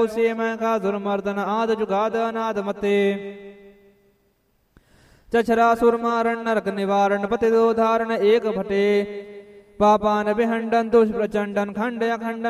ਉਸੇ ਮੈਂ ਕਾ ਦੁਰਮਰਦਨ ਆਦ ਜੁਗਾਦ ਅਨਾਦ ਮਤੇ ਚਛਰਾਸੁਰ ਮਾਰਨ ਨਰਕ ਨਿਵਾਰਨ ਪਤਿ ਦੋ ਧਾਰਨ ਏਕ ਭਟੇ ਪਾਪਾਨ ਵਿਹੰਡਨ ਦੁਸ਼ ਪ੍ਰਚੰਡਨ ਖੰਡ ਅਖੰਡਨ